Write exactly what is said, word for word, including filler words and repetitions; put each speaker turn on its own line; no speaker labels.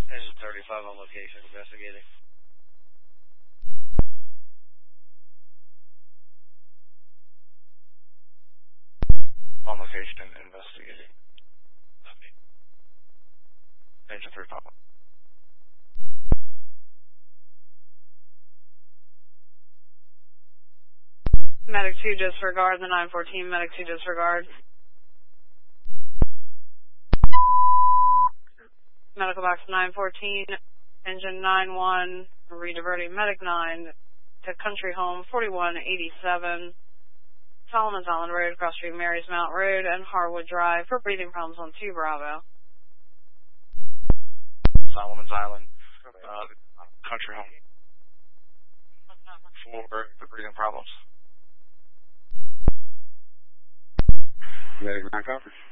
Engine thirty-five on location, investigating. On location, investigating. Engine thirty-five.
Medic two disregard, the nine fourteen, Medic two disregard. Medical box nine fourteen, engine nine one, rediverting Medic nine to Country Home forty-one eighty-seven, Solomon's Island Road, cross street Marys Mount Road and Harwood Drive for breathing problems on two Bravo.
Solomon's Island, uh, Country Home for the breathing problems.
Medic nine copy.